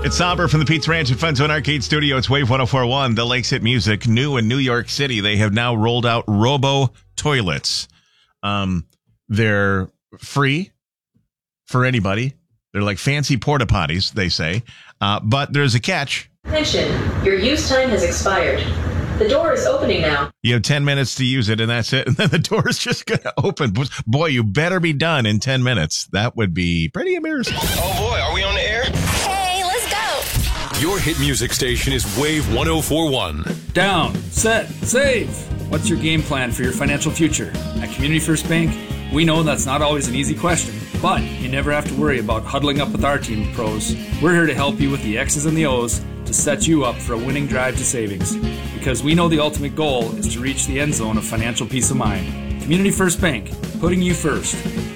It's Somber from the Pete's Ranch and Fun Zone Arcade Studio. It's Wave 104.1, the Lakes Hit Music. New in New York City, they have now rolled out Robo Toilets. They're free for anybody. They're like fancy porta potties, they say. But there's a catch. Attention, your use time has expired. The door is opening now. You have 10 minutes to use it, and that's it. And then the door is just going to open. Boy, you better be done in 10 minutes. That would be pretty embarrassing. Oh, boy, are we on the air? Hey, let's go. Your hit music station is Wave 104.1. Down, set, save. What's your game plan for your financial future? At Community First Bank, we know that's not always an easy question, but you never have to worry about huddling up with our team of pros. We're here to help you with the X's and the O's to set you up for a winning drive to savings. Because we know the ultimate goal is to reach the end zone of financial peace of mind. Community First Bank, putting you first.